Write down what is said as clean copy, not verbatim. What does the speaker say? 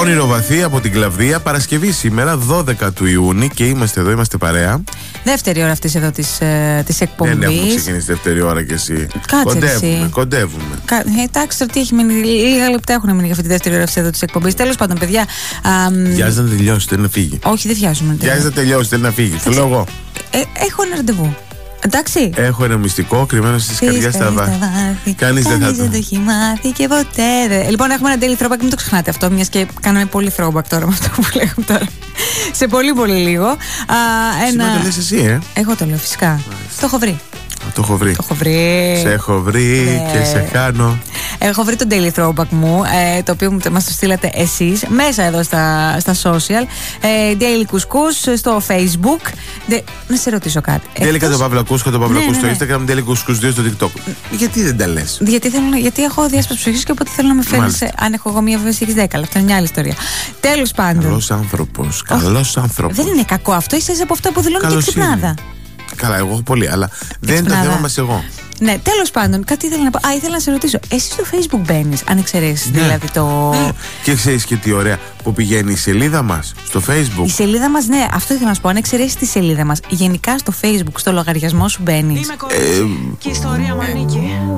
Όνειρο βαθύ από την Κλαβδία. Παρασκευή σήμερα, 12 του Ιούνιου, και είμαστε εδώ, είμαστε παρέα. Δεύτερη ώρα αυτή εδώ της εκπομπής. Δεν έχουμε ξεκινήσει δεύτερη ώρα κι εσύ. Κοντεύουμε. Εντάξει, τώρα τι έχει μείνει, λίγα λεπτά έχουν μείνει για αυτή τη δεύτερη ώρα αυτή εδώ της εκπομπής. Τέλος πάντων, παιδιά. Βιάζει να τελειώσει, θέλει να φύγει. Όχι, δεν βιάζουμε. Βιάζει να τελειώσει, θέλει να φύγει. Το λέω εγώ. Έχω ένα ραντεβού. Εντάξει. Έχω ένα μυστικό κρυμμένο στις καρδιάς στα βάθη. Κανείς δεν θα το έχει μάθει και ποτέ δεν. Λοιπόν, έχουμε ένα daily throwback, μην το ξεχνάτε αυτό, μιας και κάναμε πολύ throwback τώρα με αυτό που λέγαμε τώρα. Σε πολύ πολύ λίγο. Σήμερα το λες εσύ, Εγώ το λέω, φυσικά. Το έχω βρει. Το έχω βρει. Σε έχω βρει και σε χάνω. Έχω βρει το daily throwback μου, το οποίο μας το στείλατε εσείς μέσα εδώ στα social. Daily Couscous στο Facebook. Να σε ρωτήσω κάτι. Daily Κατοπαύλα στο Instagram, Daily Couscous 2 στο TikTok. Γιατί δεν τα λες? Γιατί έχω διάσπαση ψυχής και οπότε θέλω να με φέρνεις. Αν έχω εγώ μία βέβαια 10, αλλά αυτό είναι μια άλλη ιστορία. Τέλος πάντων. Καλός άνθρωπος. Δεν είναι κακό αυτό, είσαι από αυτά που δηλώνει και ξυπνάδα. Καλά, εγώ έχω πολύ, αλλά δεν είναι το θέμα μας εγώ. Ναι, τέλος πάντων, κάτι ήθελα να πω. Ήθελα να σε ρωτήσω, εσύ στο Facebook μπαίνεις, αν εξαιρέσεις δηλαδή το. Και ξέρεις και τι ωραία που πηγαίνει η σελίδα μας στο Facebook. Η σελίδα μας, ναι, αυτό ήθελα να σου πω. Αν εξαιρέσεις τη σελίδα μας, γενικά στο Facebook, στο λογαριασμό σου μπαίνεις. Είμαι κορίτσι και η ιστορία μου ανήκει